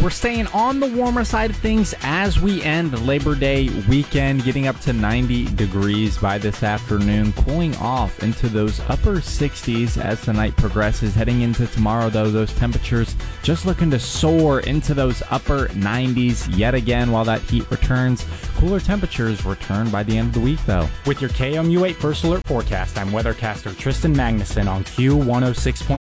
We're staying on the warmer side of things as we end Labor Day weekend, getting up to 90 degrees by this afternoon, cooling off into those upper 60s as the night progresses. Heading into tomorrow, though, those temperatures just looking to soar into those upper 90s yet again while that heat returns. Cooler temperatures return by the end of the week, though. With your KMU8 First Alert forecast, I'm weathercaster Tristan Magnuson on Q106.